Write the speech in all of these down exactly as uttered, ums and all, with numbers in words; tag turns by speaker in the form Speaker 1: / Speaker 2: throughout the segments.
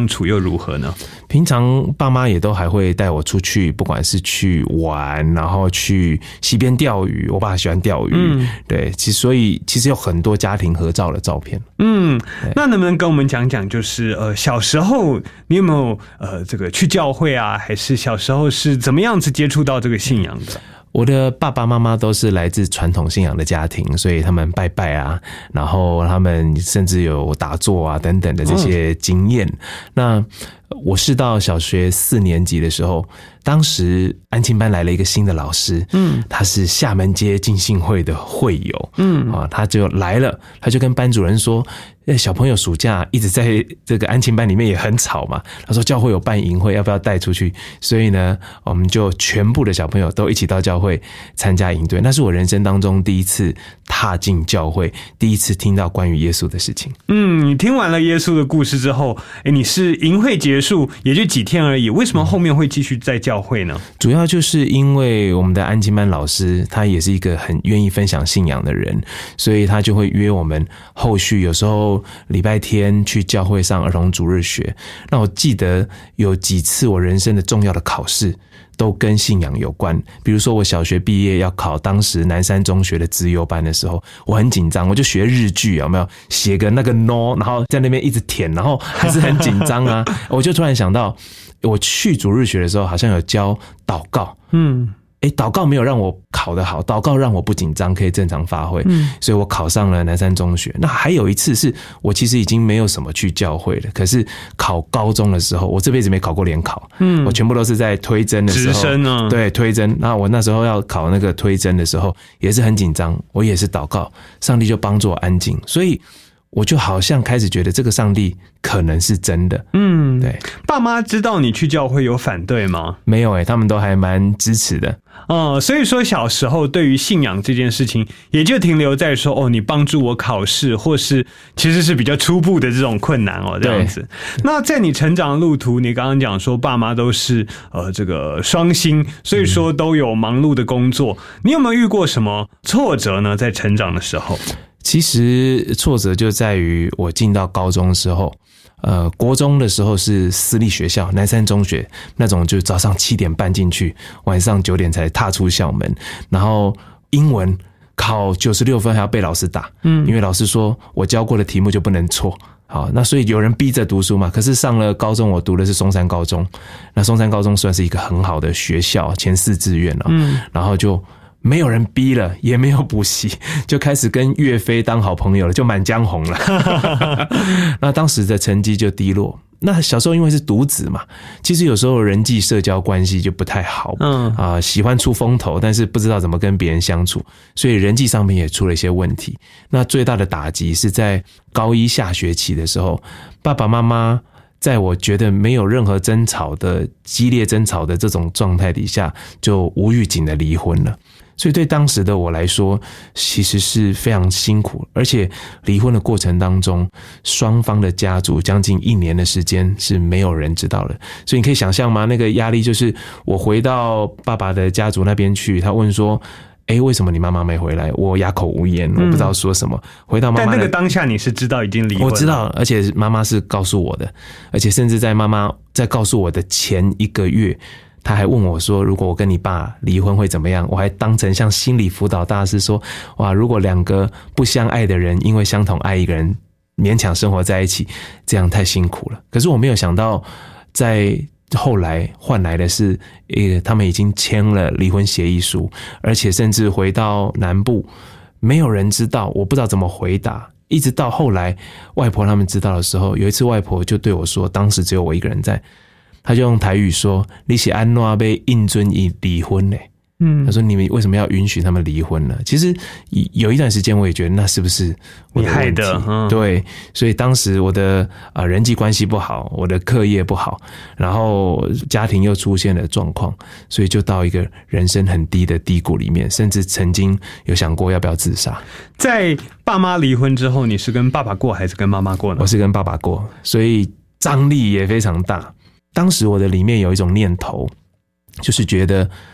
Speaker 1: 处又如何呢？
Speaker 2: 平常爸妈也都还会带我出去，不管是去玩，然后去溪边钓鱼。我爸喜欢钓鱼，嗯，对，其实所以其实有很多家庭合照的照片。
Speaker 1: 嗯，那能不能跟我们讲讲，就是呃小时候你有没有呃这个去教会啊，还是小时候是怎么样子接触到这个信仰的？
Speaker 2: 我的爸爸妈妈都是来自传统信仰的家庭，所以他们拜拜啊，然后他们甚至有打坐啊等等的这些经验。嗯、那我是到小学四年级的时候，当时安亲班来了一个新的老师，嗯，他是厦门街浸信会的会友，嗯啊，他就来了，他就跟班主任说，小朋友暑假一直在这个安亲班里面也很吵嘛，他说教会有办营会，要不要带出去？所以呢，我们就全部的小朋友都一起到教会参加营队。那是我人生当中第一次踏进教会，第一次听到关于耶稣的事情。嗯，
Speaker 1: 你听完了耶稣的故事之后，欸、你是营会结束也就几天而已，为什么后面会继续在教会呢？
Speaker 2: 主要就是因为我们的安亲班老师他也是一个很愿意分享信仰的人，所以他就会约我们后续有时候礼拜天去教会上儿童主日学。那我记得有几次我人生的重要的考试都跟信仰有关，比如说我小学毕业要考当时南山中学的资优班的时候，我很紧张，我就学日剧，有没有写个那个 no， 然后在那边一直填，然后还是很紧张啊。我就突然想到，我去主日学的时候好像有教祷告，嗯。诶，祷告没有让我考得好，祷告让我不紧张，可以正常发挥，嗯，所以我考上了南山中学。那还有一次是我其实已经没有什么去教会了，可是考高中的时候，我这辈子没考过联考，嗯，我全部都是在推甄的时候，
Speaker 1: 直升啊，
Speaker 2: 对，推甄。那我那时候要考那个推甄的时候，也是很紧张，我也是祷告，上帝就帮助我安静，所以我就好像开始觉得这个上帝可能是真的。嗯，对。
Speaker 1: 爸妈知道你去教会有反对吗？
Speaker 2: 没有诶、欸、他们都还蛮支持的。
Speaker 1: 哦，所以说小时候对于信仰这件事情也就停留在说，哦，你帮助我考试，或是其实是比较初步的这种困难哦，这样子。那在你成长的路途，你刚刚讲说爸妈都是呃这个双薪，所以说都有忙碌的工作，嗯、你有没有遇过什么挫折呢？在成长的时候？
Speaker 2: 其实挫折就在于我进到高中的时候，呃，国中的时候是私立学校，南山中学那种，就早上七点半进去，晚上九点才踏出校门，然后英文考九十六分还要被老师打，嗯，因为老师说我教过的题目就不能错。好，那所以有人逼着读书嘛，可是上了高中，我读的是松山高中，那松山高中算是一个很好的学校，前四志愿了，嗯，然后就没有人逼了，也没有补习，就开始跟岳飞当好朋友了，就满江红了。那当时的成绩就低落。那小时候因为是独子嘛，其实有时候人际社交关系就不太好，嗯啊、呃，喜欢出风头，但是不知道怎么跟别人相处，所以人际上面也出了一些问题。那最大的打击是在高一下学期的时候，爸爸妈妈在我觉得没有任何争吵的激烈争吵的这种状态底下，就无预警的离婚了。所以对当时的我来说，其实是非常辛苦，而且离婚的过程当中，双方的家族将近一年的时间是没有人知道的。所以你可以想象吗？那个压力就是我回到爸爸的家族那边去，他问说，诶，为什么你妈妈没回来？我哑口无言，我不知道说什么。嗯、回到妈妈，
Speaker 1: 但那个当下你是知道已经离婚了，
Speaker 2: 我知道，而且妈妈是告诉我的，而且甚至在妈妈在告诉我的前一个月，他还问我说，如果我跟你爸离婚会怎么样？我还当成像心理辅导大师说，哇，如果两个不相爱的人因为相同爱一个人勉强生活在一起，这样太辛苦了。可是我没有想到，在后来换来的是，呃，他们已经签了离婚协议书，而且甚至回到南部，没有人知道，我不知道怎么回答。一直到后来，外婆他们知道的时候，有一次外婆就对我说，当时只有我一个人在。他就用台语说：“你是安怎被应准以离婚呢？”嗯，他说：“你们为什么要允许他们离婚呢？”其实有一段时间，我也觉得那是不是我的问题？
Speaker 1: 你害的，嗯，
Speaker 2: 对，所以当时我的呃人际关系不好，我的课业不好，然后家庭又出现了状况，所以就到一个人生很低的低谷里面，甚至曾经有想过要不要自杀。
Speaker 1: 在爸妈离婚之后，你是跟爸爸过还是跟妈妈过呢？
Speaker 2: 我是跟爸爸过，所以张力也非常大。当时我的里面有一种念头，就是觉得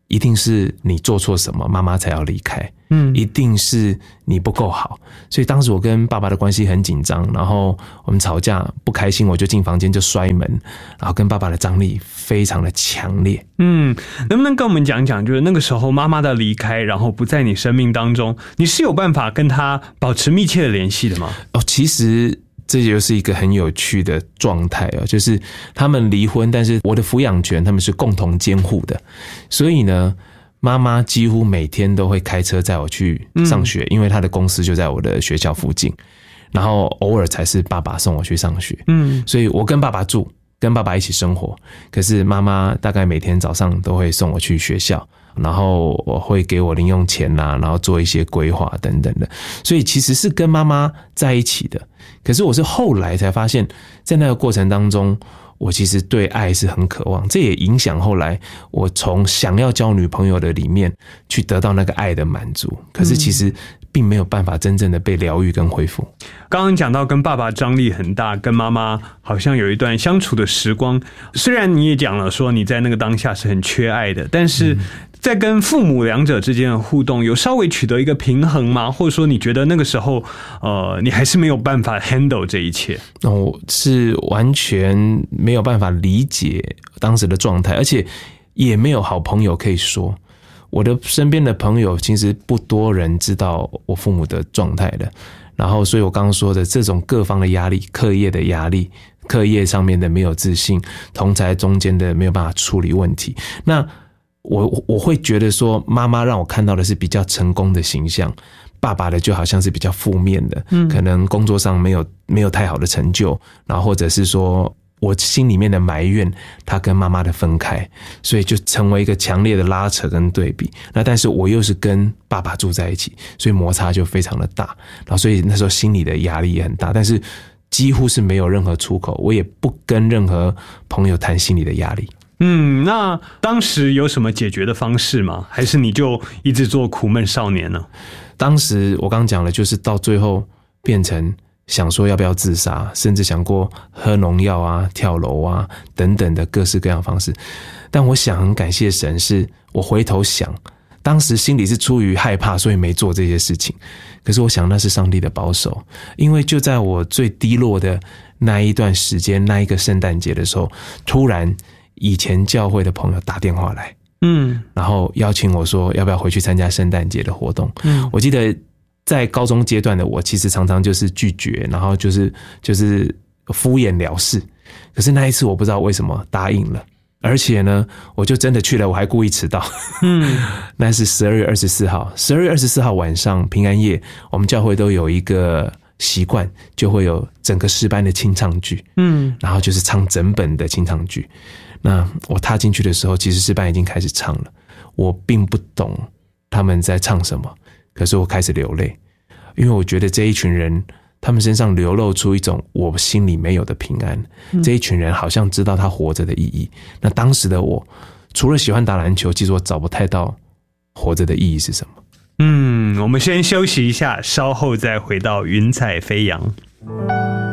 Speaker 2: 一定是你做错什么，妈妈才要离开。嗯，一定是你不够好，所以当时我跟爸爸的关系很紧张，然后我们吵架不开心，我就进房间就摔门，然后跟爸爸的张力非常的强烈。
Speaker 1: 嗯，能不能跟我们讲讲，就是那个时候妈妈的离开，然后不在你生命当中，你是有办法跟她保持密切的联系的吗？
Speaker 2: 哦，其实这就是一个很有趣的状态哦，就是他们离婚，但是我的抚养权他们是共同监护的，所以呢，妈妈几乎每天都会开车载我去上学，嗯，因为她的公司就在我的学校附近，然后偶尔才是爸爸送我去上学。嗯，所以我跟爸爸住，跟爸爸一起生活，可是妈妈大概每天早上都会送我去学校，然后我会给我零用钱啊，然后做一些规划等等的，所以其实是跟妈妈在一起的。可是我是后来才发现，在那个过程当中，我其实对爱是很渴望，这也影响后来我从想要交女朋友的里面去得到那个爱的满足，可是其实并没有办法真正的被疗愈跟恢复。
Speaker 1: 刚刚讲到跟爸爸张力很大，跟妈妈好像有一段相处的时光，虽然你也讲了说你在那个当下是很缺爱的，但是在跟父母两者之间的互动有稍微取得一个平衡吗？或者说你觉得那个时候呃，你还是没有办法 handle 这一切？
Speaker 2: 我是完全没有办法理解当时的状态，而且也没有好朋友可以说。我的身边的朋友其实不多人知道我父母的状态的，然后所以我刚刚说的这种各方的压力，课业的压力，课业上面的没有自信，同侪中间的没有办法处理问题，那我我会觉得说，妈妈让我看到的是比较成功的形象，爸爸的就好像是比较负面的，嗯，可能工作上没有没有太好的成就，然后或者是说我心里面的埋怨他跟妈妈的分开，所以就成为一个强烈的拉扯跟对比。那但是我又是跟爸爸住在一起，所以摩擦就非常的大，然后所以那时候心里的压力也很大，但是几乎是没有任何出口，我也不跟任何朋友谈心里的压力。
Speaker 1: 嗯，那当时有什么解决的方式吗？还是你就一直做苦闷少年呢？
Speaker 2: 当时我刚讲了，就是到最后变成想说要不要自杀，甚至想过喝农药啊、跳楼啊等等的各式各样的方式。但我想很感谢神，是我回头想，当时心里是出于害怕，所以没做这些事情。可是我想那是上帝的保守，因为就在我最低落的那一段时间，那一个圣诞节的时候，突然以前教会的朋友打电话来，嗯，然后邀请我说要不要回去参加圣诞节的活动。嗯，我记得在高中阶段的我，其实常常就是拒绝，然后就是就是敷衍了事。可是那一次我不知道为什么答应了，而且呢，我就真的去了，我还故意迟到。嗯，那是十二月二十四号，十二月二十四号晚上平安夜，我们教会都有一个习惯，就会有整个诗班的清唱剧，嗯，然后就是唱整本的清唱剧。那我踏进去的时候，其实诗班已经开始唱了，我并不懂他们在唱什么，可是我开始流泪，因为我觉得这一群人，他们身上流露出一种我心里没有的平安，嗯，这一群人好像知道他活着的意义。那当时的我，除了喜欢打篮球，其实我找不太到活着的意义是什么。
Speaker 1: 嗯，我们先休息一下，稍后再回到云彩飞扬。